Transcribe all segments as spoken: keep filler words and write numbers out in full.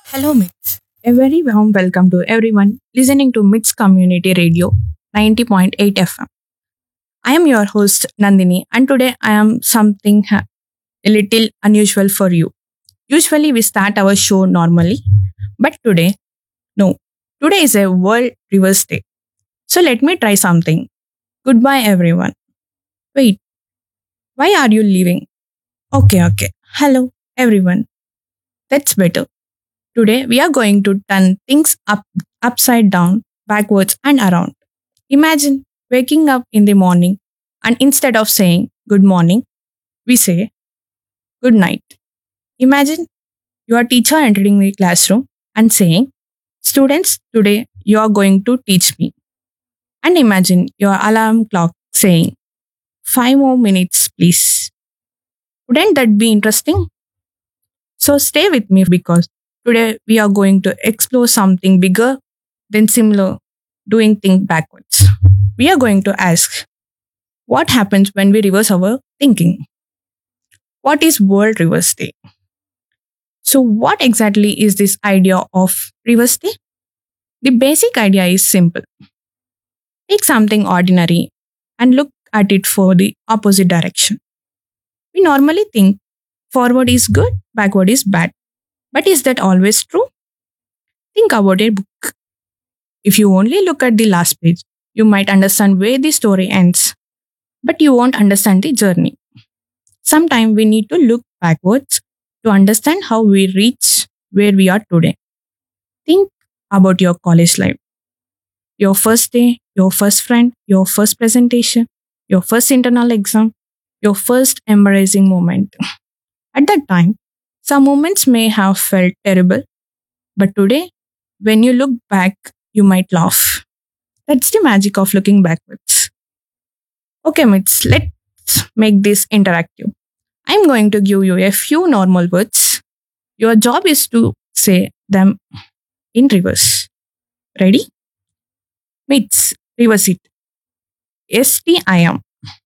Hello, Mits. A very warm welcome to everyone listening to Mits Community Radio ninety point eight F M. I am your host, Nandini, and today I am something ha- a little unusual for you. Usually, we start our show normally, but today, no. Today is a World Reverse Day. So, let me try something. Goodbye, everyone. Wait, why are you leaving? Okay, okay. Hello, everyone. That's better. Today, we are going to turn things up, upside down, backwards, and around. Imagine waking up in the morning and instead of saying good morning, we say good night. Imagine your teacher entering the classroom and saying, students, today you are going to teach me. And imagine your alarm clock saying, five more minutes, please. Wouldn't that be interesting? So stay with me because today we are going to explore something bigger than similar doing things backwards. We are going to ask what happens when we reverse our thinking? What is World Reverse Day? So, what exactly is this idea of reverse day? The basic idea is simple. Take something ordinary and look at it for the opposite direction. We normally think forward is good, backward is bad. But is that always true? Think about a book. If you only look at the last page, you might understand where the story ends, but you won't understand the journey. Sometimes we need to look backwards to understand how we reach where we are today. Think about your college life, your first day, your first friend, your first presentation, your first internal exam, your first embarrassing moment. At that time, some moments may have felt terrible, but today, when you look back, you might laugh. That's the magic of looking backwards. Okay, mates, let's make this interactive. I'm going to give you a few normal words. Your job is to say them in reverse. Ready? Mates, reverse it. S T I M.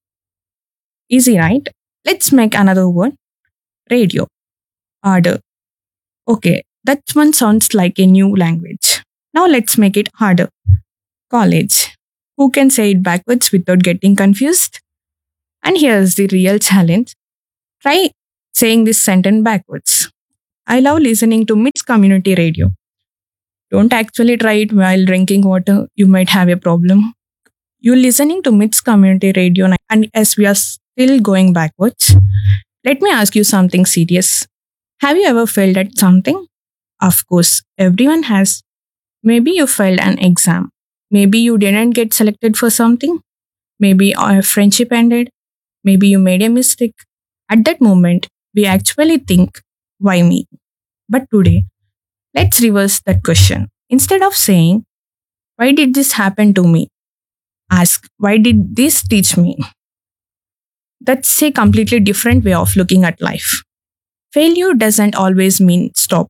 Easy, right? Let's make another word. Radio. Harder. Okay, that one sounds like a new language. Now let's make it harder. College. Who can say it backwards without getting confused? And here's the real challenge. Try saying this sentence backwards. I love listening to Mits Community Radio. Don't actually try it while drinking water. You might have a problem. You're listening to Mits Community Radio, and as we are still going backwards, let me ask you something serious. Have you ever failed at something? Of course, everyone has. Maybe you failed an exam. Maybe you didn't get selected for something. Maybe a friendship ended. Maybe you made a mistake. At that moment, we actually think, why me? But today, let's reverse that question. Instead of saying, why did this happen to me? Ask, why did this teach me? That's a completely different way of looking at life. Failure doesn't always mean stop.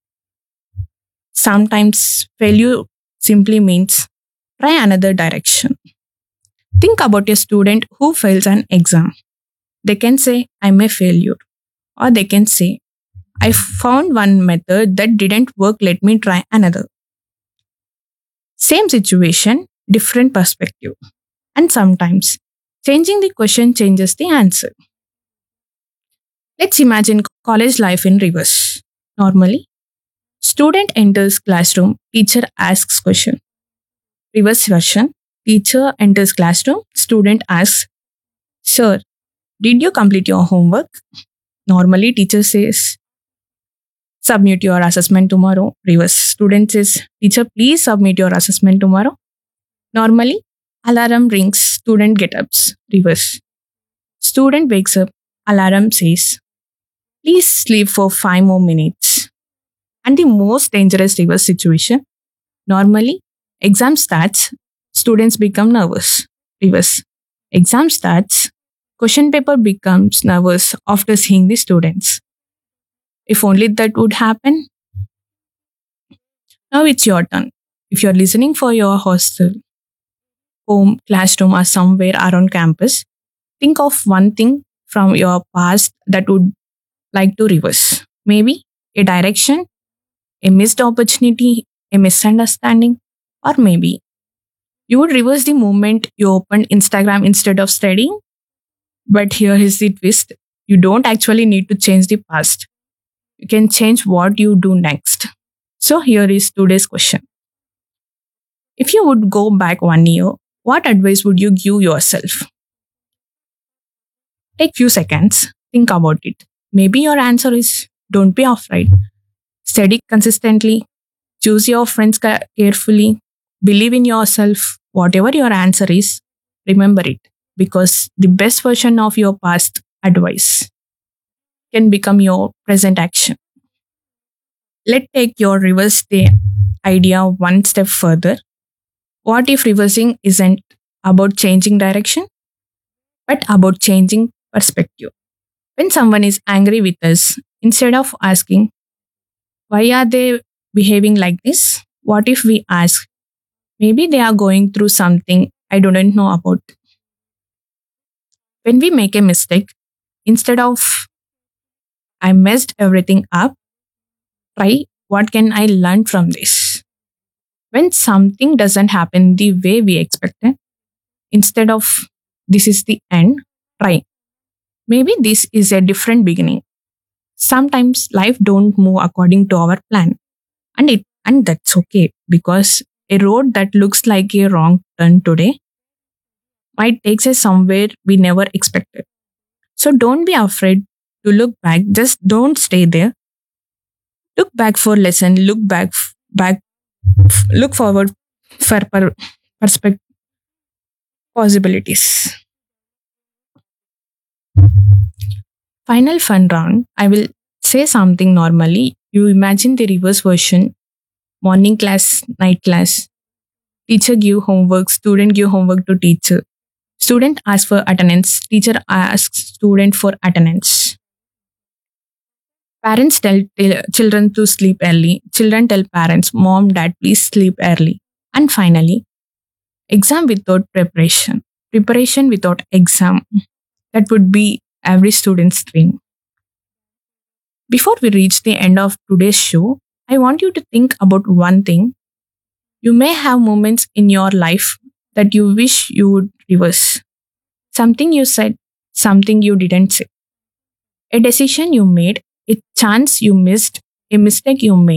Sometimes failure simply means try another direction. Think about a student who fails an exam. They can say, I'm a failure. Or they can say, I found one method that didn't work, let me try another. Same situation, different perspective. And sometimes changing the question changes the answer. Let's imagine college life in reverse. Normally, student enters classroom, teacher asks question. Reverse version, teacher enters classroom, student asks, sir, did you complete your homework? Normally, teacher says, submit your assessment tomorrow. Reverse, student says, teacher, please submit your assessment tomorrow. Normally, alarm rings, student get ups. Reverse, student wakes up, alarm says, please sleep for five more minutes. And the most dangerous reverse situation, normally, exam starts, students become nervous. Reverse, exam starts, question paper becomes nervous after seeing the students. If only that would happen. Now it's your turn. If you're listening for your hostel, home, classroom, or somewhere around campus, think of one thing from your past that would like to reverse. Maybe a direction, A missed opportunity, a misunderstanding, or maybe you would reverse the moment you opened Instagram instead of studying. But here is the twist: you don't actually need to change the past, you can change what you do next. So, here is today's question: if you would go back one year, what advice would you give yourself? Take few seconds, think about it. Maybe your answer is don't be afraid. Study consistently, choose your friends ca- carefully, believe in yourself. Whatever your answer is, remember it because the best version of your past advice can become your present action. Let's take your reverse the idea one step further. What if reversing isn't about changing direction, but about changing perspective? When someone is angry with us, instead of asking, why are they behaving like this? What if we ask, maybe they are going through something I don't know about? When we make a mistake, instead of I messed everything up, try what can I learn from this? When something doesn't happen the way we expected, instead of this is the end, try maybe this is a different beginning. Sometimes life don't move according to our plan, and it and that's okay because a road that looks like a wrong turn today might take us somewhere we never expected. So don't be afraid to look back. Just don't stay there. Look back for lesson. Look back, f- back. f- Look forward for per- perspective possibilities. Final fun round. I will say something normally. You imagine the reverse version: morning class, night class. Teacher give homework. Student give homework to teacher. Student asks for attendance. Teacher asks student for attendance. Parents tell tell children to sleep early. Children tell parents, Mom, Dad, please sleep early. And finally, exam without preparation. Preparation without exam. That would be every student's dream. Before we reach the end of today's show, I want you to think about one thing. You may have moments in your life that you wish you would reverse. Something you said, something you didn't say. A decision you made, a chance you missed, a mistake you made.